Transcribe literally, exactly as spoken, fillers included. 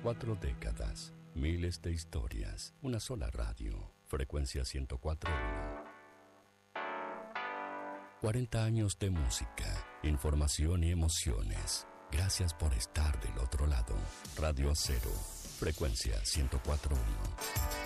Cuatro décadas, miles de historias, una sola radio, frecuencia ciento cuatro punto uno. cuarenta años de música, información y emociones. Gracias por estar del otro lado. Radio Cero, frecuencia ciento cuatro punto uno.